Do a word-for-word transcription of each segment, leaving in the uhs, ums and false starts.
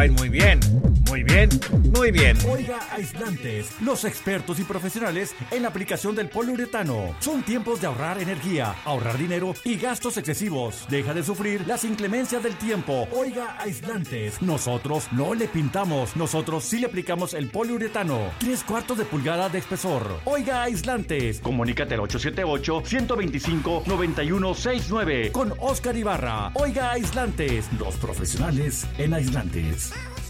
Muy bien, muy bien, muy bien. Oiga Aislantes, los expertos y profesionales en la aplicación del poliuretano. Son tiempos de ahorrar energía, ahorrar dinero y gastos excesivos. Deja de sufrir las inclemencias del tiempo. Oiga Aislantes, nosotros no le pintamos, nosotros sí le aplicamos el poliuretano. Tres cuartos de pulgada de espesor. Oiga Aislantes. Comunícate al ocho siete ocho, uno dos cinco, nueve uno seis nueve con Oscar Ibarra. Oiga Aislantes, los profesionales en aislantes.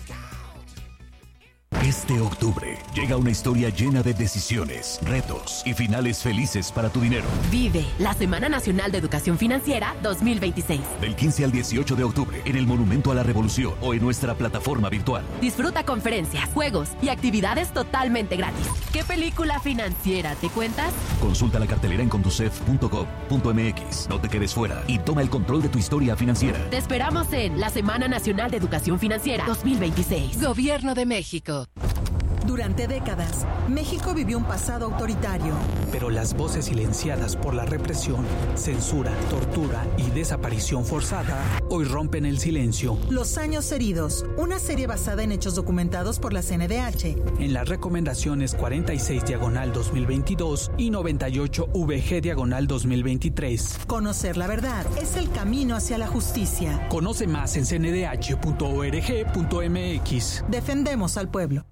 Este octubre llega una historia llena de decisiones, retos y finales felices para tu dinero. Vive la Semana Nacional de Educación Financiera dos mil veintiséis. Del quince al dieciocho de octubre en el Monumento a la Revolución o en nuestra plataforma virtual. Disfruta conferencias, juegos y actividades totalmente gratis. ¿Qué película financiera te cuentas? Consulta la cartelera en conducef punto gov punto m x. No te quedes fuera y toma el control de tu historia financiera. Te esperamos en la Semana Nacional de Educación Financiera dos mil veintiséis. Gobierno de México. Durante décadas, México vivió un pasado autoritario. Pero las voces silenciadas por la represión, censura, tortura y desaparición forzada hoy rompen el silencio. Los años heridos, una serie basada en hechos documentados por la C N D H. En las recomendaciones cuarenta y seis diagonal dos mil veintidós y noventa y ocho V G diagonal dos mil veintitrés. Conocer la verdad es el camino hacia la justicia. Conoce más en c n d h punto org punto m x. Defendemos al pueblo.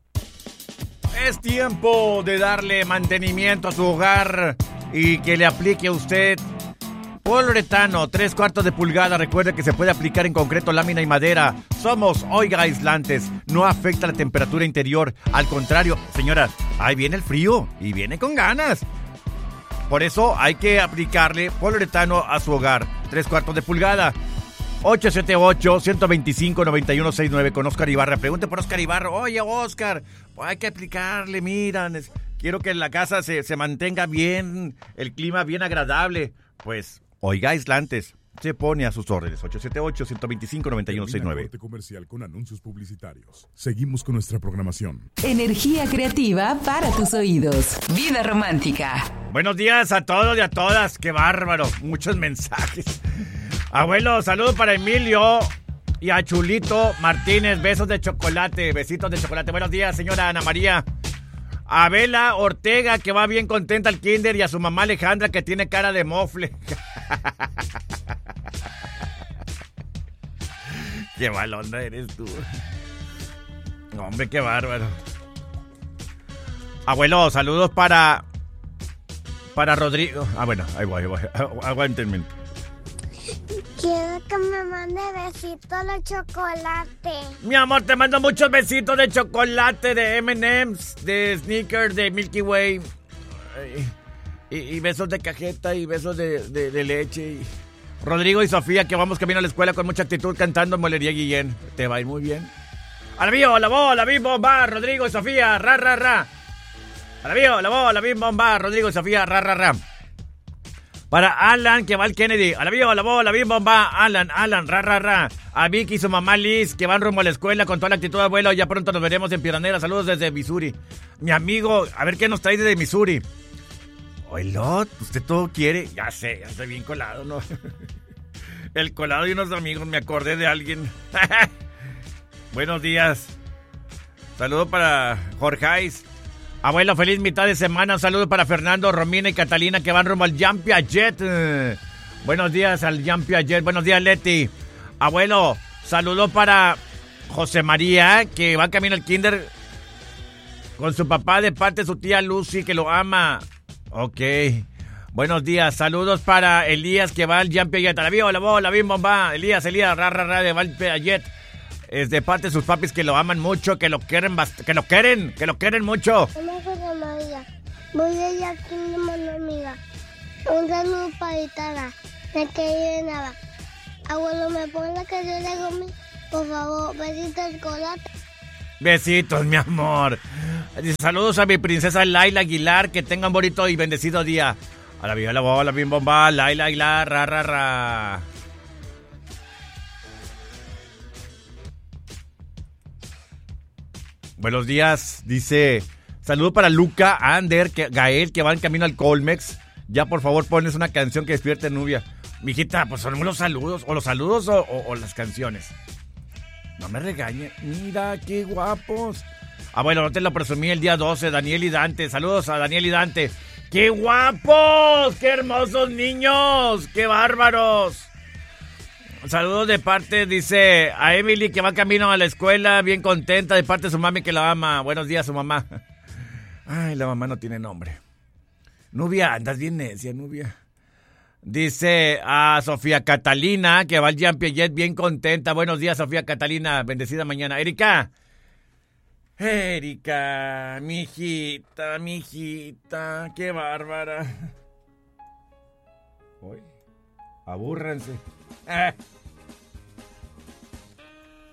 Es tiempo de darle mantenimiento a su hogar y que le aplique a usted poliuretano, tres cuartos de pulgada. Recuerde que se puede aplicar en concreto, lámina y madera. Somos Oiga Aislantes. No afecta la temperatura interior. Al contrario, señoras, ahí viene el frío y viene con ganas. Por eso hay que aplicarle poliuretano a su hogar, tres cuartos de pulgada. ocho siete ocho, uno dos cinco, nueve uno seis nueve con Oscar Ibarra. Pregunte por Oscar Ibarra. Oye, Oscar, pues hay que aplicarle, mira, quiero que la casa se, se mantenga bien, el clima bien agradable. Pues, Oiga Aislantes, se pone a sus órdenes. ocho siete ocho, uno dos cinco, nueve uno seis nueve. Corte comercial con anuncios publicitarios. Seguimos con nuestra programación. Energía creativa para tus oídos. Vida romántica. Buenos días a todos y a todas. Qué bárbaro, muchos mensajes. Abuelo, saludos para Emilio y a Chulito Martínez. Besos de chocolate, besitos de chocolate. Buenos días, señora Ana María. A Bela Ortega, que va bien contenta al kinder, y a su mamá Alejandra, que tiene cara de mofle. Qué mal onda eres tú. Hombre, qué bárbaro. Abuelo, saludos para... Para Rodrigo. Ah, bueno, ahí voy, ahí voy. Aguántenme. Quiero que me mande besitos de chocolate. Mi amor, te mando muchos besitos de chocolate, de eme and eme's, de Snickers, de Milky Way. Y, y besos de cajeta y besos de, de, de leche. Y... Rodrigo y Sofía, que vamos camino a la escuela con mucha actitud cantando en Molería Guillén. Te va a ir muy bien. A la bio, la bo, la bim, bomba, Rodrigo y Sofía, ra, ra, ra. A la bio, la bo, la bim, bomba, Rodrigo y Sofía, ra, ra, ra. Para Alan, que va al Kennedy. A la bio, la bo, la bim, bomba, Alan, Alan, ra, ra, ra. A Vicky y su mamá Liz, que van rumbo a la escuela con toda la actitud de abuelo. Ya pronto nos veremos en Piranera. Saludos desde Missouri. Mi amigo, a ver qué nos trae desde Missouri. Oilot, usted todo quiere. Ya sé, ya estoy bien colado, ¿no? El colado y unos amigos, me acordé de alguien. Buenos días. Saludos para Jorgeis. Abuelo, feliz mitad de semana. Un saludo para Fernando, Romina y Catalina, que van rumbo al Jean Piaget. Eh, buenos días al Jean Piaget. Buenos días, Leti. Abuelo, saludo para José María, que va camino al kinder con su papá de parte de su tía Lucy, que lo ama. Ok. Buenos días. Saludos para Elías, que va al Jean Piaget. A la bio, la bo, la bim, bomba. Elías, Elías, ra, ra, ra, de Val Piaget. Es de parte de sus papis, que lo aman mucho, que lo quieren bast- que lo quieren, que lo quieren mucho. Hola, José María. Voy a ir aquí de mano amiga. Un saludo para Itara, de que vive nada. Abuelo, ¿me pone la canción de Gomi? Por favor, besito de chocolate. Besitos, mi amor. Saludos a mi princesa Laila Aguilar, que tengan bonito y bendecido día. A la vida, la bola, la bim, bomba, Laila Aguilar, ra, ra, ra. Buenos días, dice, saludo para Luca, Ander, que, Gael, que van camino al Colmex. Ya, por favor, pones una canción que despierte Nubia. Mijita, pues son los saludos, o los saludos o, o, o las canciones. No me regañe. Mira, qué guapos. Ah, bueno, no te lo presumí el día doce, Daniel y Dante. Saludos a Daniel y Dante. ¡Qué guapos! ¡Qué hermosos niños! ¡Qué bárbaros! Saludos de parte, dice, a Emily que va camino a la escuela, bien contenta, de parte de su mami que la ama. Buenos días, su mamá. Ay, la mamá no tiene nombre. Nubia, andas bien necia, Nubia. Dice a Sofía Catalina que va al Jean Piaget bien contenta. Buenos días, Sofía Catalina, bendecida mañana. Erika. Erika, mi hijita, mi hijita, qué bárbara. Uy, abúrrense. Eh.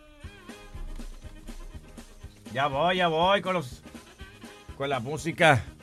Ya voy, ya voy con los con la música.